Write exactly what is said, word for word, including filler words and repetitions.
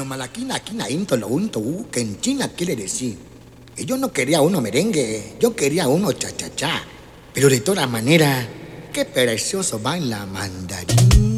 malaquina, quina, into, lo unto, u, que en China quiere decir que yo no quería uno merengue, yo quería uno cha-cha-cha. Pero de todas maneras, qué precioso baila mandarín.